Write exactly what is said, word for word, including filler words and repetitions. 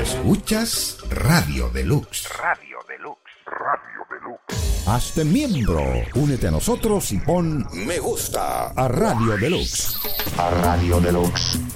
Escuchas Radio Deluxe. Radio Deluxe. Radio Deluxe. Hazte miembro. Únete a nosotros y pon me gusta a Radio Deluxe. A Radio Deluxe.